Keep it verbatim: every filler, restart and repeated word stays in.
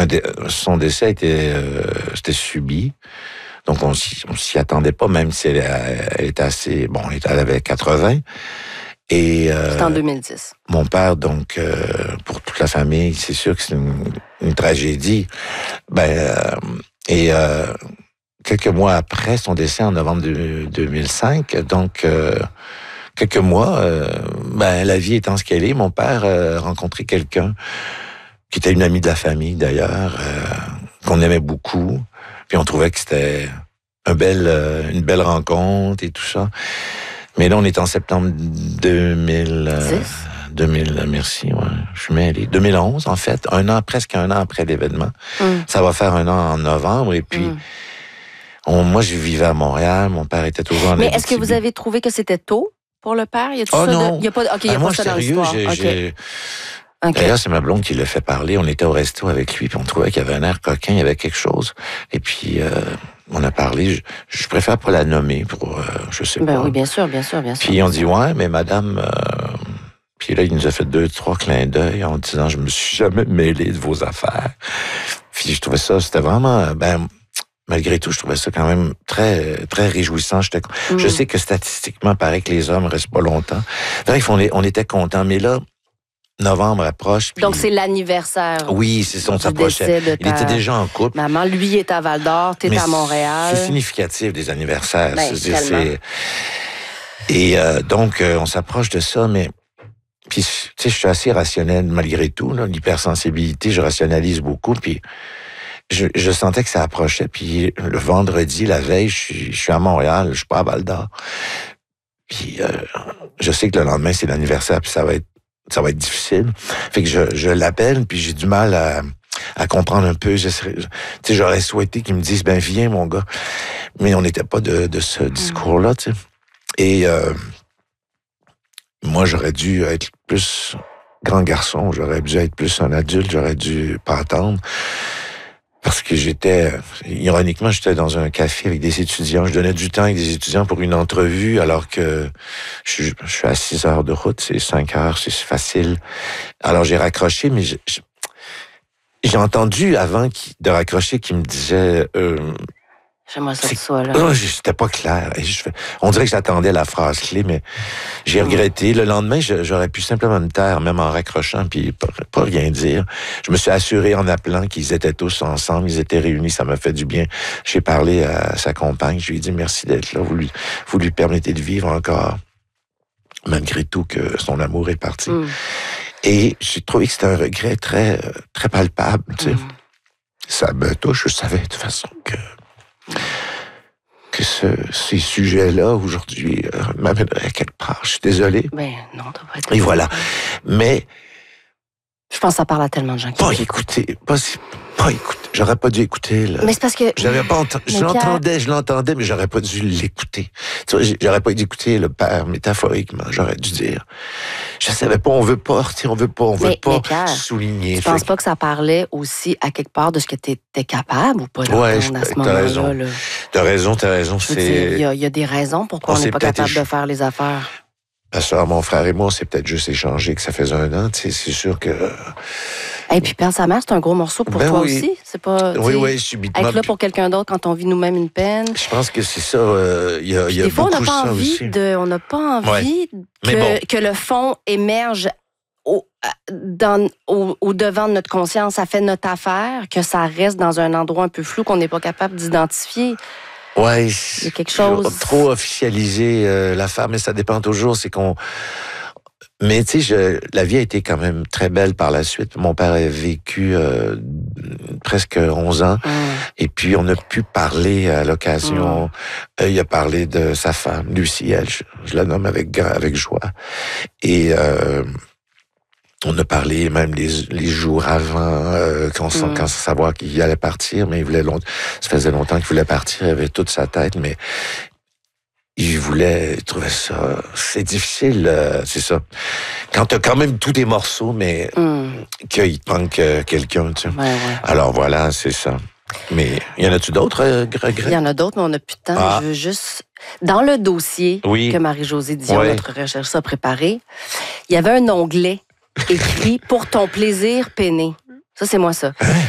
un dé, son décès était, euh, c'était subi. Donc, on s'y, on s'y attendait pas, même si elle, elle était assez... Bon, elle avait quatre-vingts. Et, euh, c'était en deux mille dix. Mon père, donc, euh, pour toute la famille, c'est sûr que c'est une, une tragédie. Ben, euh, et euh, quelques mois après son décès, en novembre deux mille cinq, donc, euh, quelques mois, euh, ben, la vie étant ce qu'elle est, mon père euh, a rencontré quelqu'un qui était une amie de la famille, d'ailleurs, euh, qu'on aimait beaucoup. Puis on trouvait que c'était un bel, euh, une belle rencontre et tout ça. Mais là, on est en septembre deux mille... Euh, deux mille, merci, ouais, je suis mêlé. deux mille onze, en fait, un an, presque un an après l'événement. Mm. Ça va faire un an en novembre, et puis... Mm. On, moi, je vivais à Montréal, mon père était toujours en Mais Abitibi. Est-ce que vous avez trouvé que c'était tôt pour le père? Y a-t-il oh ça non! De... Y a pas... OK, il y a ben, pas ça dans l'histoire. J'ai, okay. j'ai... Okay. D'ailleurs, c'est ma blonde qui l'a fait parler. On était au resto avec lui, puis on trouvait qu'il avait un air coquin, il y avait quelque chose. Et puis, euh, on a parlé. Je, je préfère pas la nommer pour, euh, je sais ben pas. Oui, bien sûr, bien sûr, bien sûr. Puis on dit, ouais, mais madame... Euh... Puis là, il nous a fait deux, trois clins d'œil en disant, je me suis jamais mêlé de vos affaires. Puis je trouvais ça, c'était vraiment... ben malgré tout, je trouvais ça quand même très, très réjouissant. J'étais, mm. Je sais que statistiquement, il paraît que les hommes restent pas longtemps. Bref, on, on était contents, mais là, novembre approche. Puis... Donc, c'est l'anniversaire. Oui, c'est ça, on s'approchait. Ta... Il était déjà en couple. Maman, lui, est à Val-d'Or, t'es à Montréal. C'est significatif des anniversaires. Ben, c'est, c'est... Et euh, donc, euh, on s'approche de ça, mais... Puis, tu sais, je suis assez rationnel malgré tout. Là, l'hypersensibilité, je rationalise beaucoup, puis... Je, je sentais que ça approchait, puis le vendredi, la veille, je suis, je suis à Montréal, je suis pas à Val-d'Or. Puis euh, je sais que le lendemain, c'est l'anniversaire, puis ça va être ça va être difficile. Fait que je, je l'appelle, puis j'ai du mal à, à comprendre un peu. Tu sais, j'aurais souhaité qu'ils me disent, ben viens, mon gars. Mais on n'était pas de, de ce discours-là, tu sais. Et euh, moi, j'aurais dû être plus grand garçon, j'aurais dû être plus un adulte, j'aurais dû pas attendre. Parce que j'étais, ironiquement, j'étais dans un café avec des étudiants. Je donnais du temps avec des étudiants pour une entrevue, alors que je, je suis à six heures de route, c'est cinq heures, c'est facile. Alors j'ai raccroché, mais je, je, j'ai entendu avant de raccrocher qu'il me disait... Euh, J'aimerais ça que tu sois là. Non, c'était pas clair. Et je, on dirait que j'attendais la phrase clé, mais j'ai regretté. Le lendemain, je, j'aurais pu simplement me taire, même en raccrochant, puis pas, pas rien dire. Je me suis assuré en appelant qu'ils étaient tous ensemble, ils étaient réunis, ça m'a fait du bien. J'ai parlé à sa compagne, je lui ai dit merci d'être là, vous lui, vous lui permettez de vivre encore, malgré tout que son amour est parti. Mm. Et j'ai trouvé que c'était un regret très, très palpable, tu sais. Mm. Ça me touche, je savais de toute façon que que ce, ces sujets-là, aujourd'hui, euh, m'amèneraient quelque part. Je suis désolé. Ben, non, t'as pas été... Et voilà. Mais... Je pense que ça parle à tellement de gens qui... Pas écouter, pas, pas écouter. J'aurais pas dû écouter, là. Mais c'est parce que... J'avais pas ent... Je l'entendais, je l'entendais, mais j'aurais pas dû l'écouter. Tu vois, j'aurais pas dû écouter le père métaphoriquement. J'aurais dû dire... Je savais pas, on veut pas, on veut pas, on veut mais, pas mais Pierre, souligner. Tu penses pas que ça parlait aussi à quelque part de ce que t'étais capable ou pas ouais, à ce moment-là? Raison. Là. T'as raison, t'as raison. C'est... Il y, y a des raisons pourquoi on n'est pas capable éche... de faire les affaires. Parce que mon frère et moi, on s'est peut-être juste échangé que ça faisait un an. Tu sais, c'est sûr que... Et puis, perdre sa mère, c'est un gros morceau pour ben toi oui. aussi. C'est pas. Oui, oui, subitement. Être là pour quelqu'un d'autre quand on vit nous-mêmes une peine. Je pense que c'est ça. Il euh, y a, y a des fois, beaucoup on n'a pas ça envie aussi. de, on n'a pas envie ouais. que, bon. que le fond émerge au, dans, au, au devant de notre conscience. Ça fait notre affaire, que ça reste dans un endroit un peu flou qu'on n'est pas capable d'identifier. Ouais. Il y a quelque chose. Trop officialiser euh, l'affaire, mais ça dépend toujours. C'est qu'on. Mais tu sais, la vie a été quand même très belle par la suite. Mon père a vécu euh, presque onze ans. Mm. Et puis, on a pu parler à l'occasion. Mm. Euh, il a parlé de sa femme, Lucie, elle, je, je la nomme avec, avec joie. Et euh, on a parlé même les, les jours avant, euh, quand, mm. quand savoir qu'il allait partir, mais il voulait longtemps, ça faisait longtemps qu'il voulait partir, il avait toute sa tête, mais... Il voulait, il trouvait ça, c'est difficile, euh, c'est ça. Quand t'as quand même tous tes morceaux, mais mm. qu'il te manque euh, quelqu'un, tu sais. Ouais, ouais. Alors voilà, c'est ça. Mais y en a-tu d'autres euh, regrets? Il y en a d'autres, mais on n'a plus de temps. Ah. Je veux juste... Dans le dossier oui. que Marie-Josée Dion, ouais. notre chercheuse, a préparé, il y avait un onglet écrit « Pour ton plaisir peiné ». Ça, c'est moi, ça. Hein?